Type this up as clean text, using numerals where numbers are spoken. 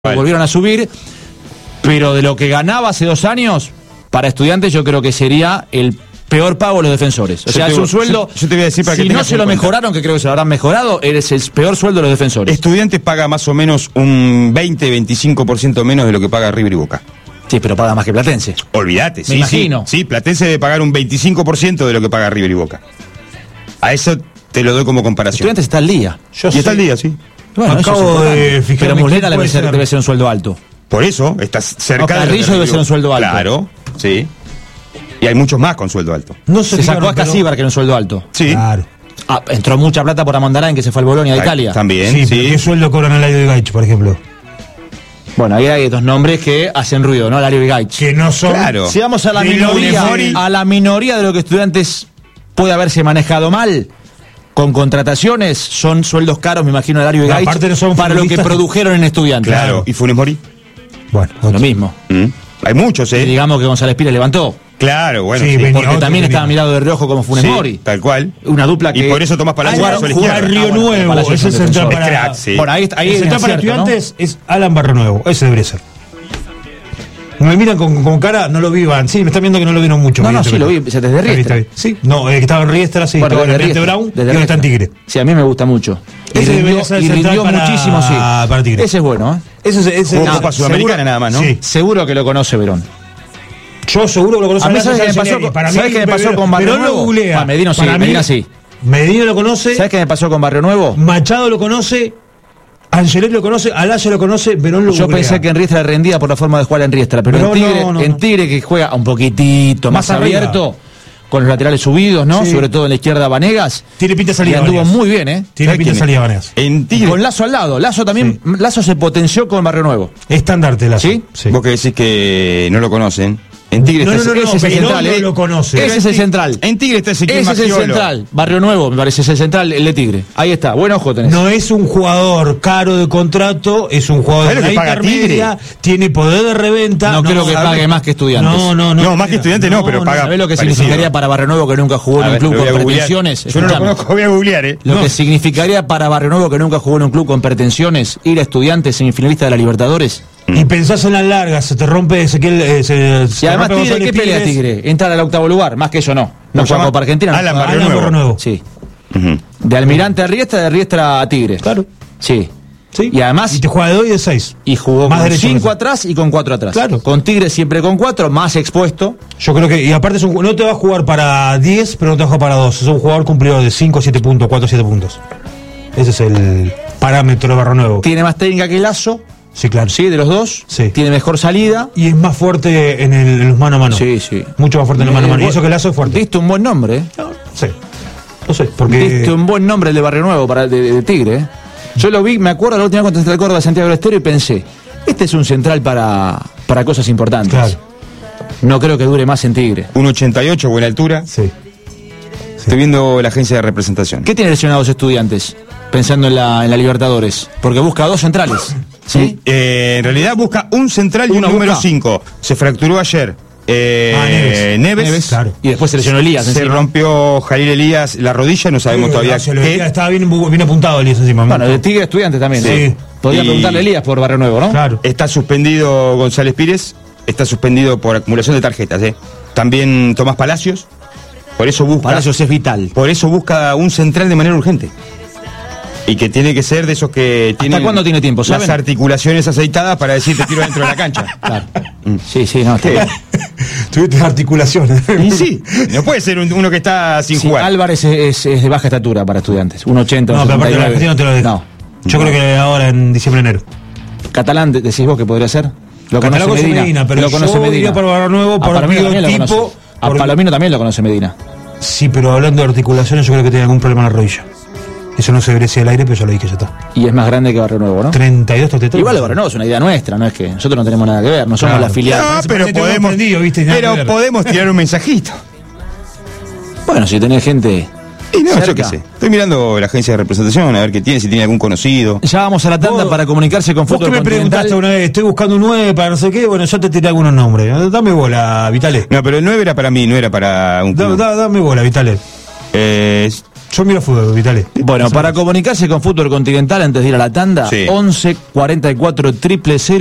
volvieron a subir, pero de lo que ganaba hace 2 años, para Estudiantes yo creo que sería el peor pago de los defensores. O sea, es un sueldo, yo te voy a decir para si que no se lo mejoraron, que creo que se lo habrán mejorado, es el peor sueldo de los defensores. Estudiantes paga más o menos un 20-25% menos de lo que paga River y Boca. Sí, pero paga más que Platense. Olvídate, Me imagino. Sí, Platense debe pagar un 25% de lo que paga River y Boca. A eso te lo doy como comparación. Estudiantes está al día. Está al día, sí. Bueno, acabo de fijarme. Pero Muslera debe ser un sueldo alto. Por eso, estás cerca de Carrillo debe ser un sueldo alto. Claro, sí. Y hay muchos más con sueldo alto. No se sacó a Casíbar, que era un sueldo alto. Sí. Claro. Entró mucha plata por Amondarán, que se fue al Bolonia de Italia. También, sí. ¿Qué sueldo cobran a Lario de Gaich, por ejemplo? Bueno, ahí hay 2 nombres que hacen ruido, ¿no? Lario y Gaich. Que no son... Claro. Si vamos a la minoría de lo que Estudiantes puede haberse manejado mal, con contrataciones, son sueldos caros, me imagino, Lario y Gaich, no son para lo que produjeron en Estudiantes. Claro. ¿Y Funes Mori? Bueno, lo mismo. Hay muchos, Y digamos que González Pires levantó. Claro, bueno, sí, porque también estaba mirado de reojo como Funes Mori. Tal cual. Una dupla que... Y por eso Tomás Palacios jugar Río Nuevo, ese es central para... Crack, sí. Por ahí el central para Estudiantes, ¿no? Es Alan Barrio Nuevo, ese debería ser. Me miran con cara, no lo vivan. Sí, me están viendo que no lo vieron mucho. No, sí lo vi, desde Riestra. Sí, no, que estaba en Riestra, sí, bueno, estaba en el Brown, y ahora está en Tigre. Sí, a mí me gusta mucho. Ese debería ser rindió muchísimo, sí. Para Tigre. Ese es bueno, ¿eh? Ese jugó Copa Sudamericana nada más, ¿no? Sí. Seguro que lo conoce Verón. Yo seguro que lo conozco. A mí, ¿sabes qué me pasó con Barrio Nuevo? Medina sí, Medina sí. Medina lo conoce. ¿Sabes qué me pasó con Barrio Nuevo? Machado lo conoce. Angelet lo conoce, Alaya lo conoce, Verón lo Yo pensé que en Riestra rendía por la forma de jugar en Riestra, pero en Tigre que juega un poquitito más abierto, con los laterales subidos, ¿no? Sí. Sobre todo en la izquierda Vanegas. Tiene pinta de salida. Y anduvo muy bien, ¿eh? Tiene pinta de salida Vanegas. En Tigre. Con Lazo al lado. Lazo también, sí. Lazo se potenció con Barrio Nuevo. Estandarte Lazo. ¿Sí? Sí. Vos que decís que no lo conocen. En Tigre ese es el central, no lo conoce. Ese es el central. En Tigre está ese es el central. Barrio Nuevo, me parece, es el central, el de Tigre. Ahí está, buen ojo tenés. No es un jugador caro de contrato, es un jugador de la intermedia, tiene poder de reventa. No creo que pague más que Estudiantes. No, más que Estudiantes no, pero paga. ¿Sabés lo que significaría para Barrio Nuevo que nunca jugó en un club con pretensiones? Yo no lo conozco, voy a googlear, Lo que significaría para Barrio Nuevo que nunca jugó en un club con pretensiones ir a Estudiantes semifinalista de la Libertadores. Y pensás en las largas, se te rompe Ezequiel. Y además, Tigre, ¿qué pelea Tigre? Entrar al 8º lugar, más que eso no. No juega Copa Argentina. Alan Barrio Nuevo. Sí. De Almirante a Riestra, de Riestra a Tigre. Claro. Sí. Y además. Y te juega de 2 y de 6. Y jugó más con 5 atrás y con 4 atrás. Claro. Con Tigre siempre con 4, más expuesto. Yo creo que. Y aparte, no te va a jugar para 10, pero no te va a jugar para 2. Es un jugador cumplidor de 5 7 puntos, 4 7 puntos. Ese es el parámetro de Barrio Nuevo. Tiene más técnica que Lazo. Sí, claro. Sí, de los dos. Sí. Tiene mejor salida. Y es más fuerte en los mano a mano. Sí, sí. Mucho más fuerte en los mano a mano. Y eso que Lazo es fuerte. Diste un buen nombre, ¿eh? Sí. No sé, porque. Diste un buen nombre el de Barrio Nuevo de Tigre, ¿eh? Yo lo vi, me acuerdo la última vez cuando entré al Córdoba de Santiago del Estero y pensé, este es un central para cosas importantes. Claro. No creo que dure más en Tigre. 1.88, buena altura. Sí. Estoy viendo la agencia de representación. ¿Qué tiene lesionados Estudiantes? Pensando en la Libertadores. Porque busca 2 centrales. ¿Sí? En realidad busca un central y un número 5. Se fracturó ayer. Neves. Claro. Y después se lesionó Elías. Se rompió Jair Elías la rodilla, no sabemos todavía qué. Estaba bien apuntado Elías encima. Bueno, de Tigre Estudiantes también. Sí. Podría preguntarle a Elías por Barrio Nuevo, ¿no? Claro. Está suspendido González Pires. Está suspendido por acumulación de tarjetas. También Tomás Palacios. Por eso busca. Palacios es vital. Por eso busca un central de manera urgente. Y que tiene que ser de esos que tienen. ¿Hasta cuándo tiene tiempo, saben? Las articulaciones aceitadas para decir te tiro dentro de la cancha. Claro. Sí, no, está bien. Tuviste articulaciones. Y sí, no puede ser uno que está sin jugar. Álvarez es de baja estatura para Estudiantes. 1.80. No, pero aparte la Argentina no te lo deja. No. Yo creo que ahora en diciembre, enero. Catalán, decís vos que podría ser. Lo conoce Medina, pero lo conoce yo Medina. iría por Barrio Nuevo por tipo. A Palomino también lo conoce Medina. Sí, pero hablando de articulaciones, yo creo que tiene algún problema en la rodilla. Eso no se debería decir al aire, pero ya lo dije, ya está. Y es más grande que Barrio Nuevo, ¿no? 32, 33. Igual Barrio Nuevo es una idea nuestra, no es que nosotros no tenemos nada que ver, no somos la filial. No, pero podemos tirar un mensajito. Bueno, si tenés gente. Y no, yo qué sé. Estoy mirando la agencia de representación a ver qué tiene, si tiene algún conocido. Ya vamos a la tanda para comunicarse con Fútbol Continental. ¿Vos qué me preguntaste una vez? Estoy buscando un 9 para no sé qué. Bueno, yo te tiré algunos nombres. Dame bola, Vitale. No, pero el 9 era para mí, no era para un club. Dame bola, Vitale. Yo miro fútbol, Vitale. Bueno, para comunicarse con Fútbol Continental antes de ir a la tanda, 11 44 000